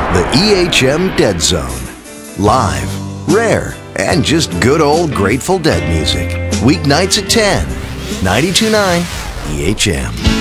The EHM Dead Zone. Live, rare, and just good old Grateful Dead music. Weeknights at 10. 92.9 EHM.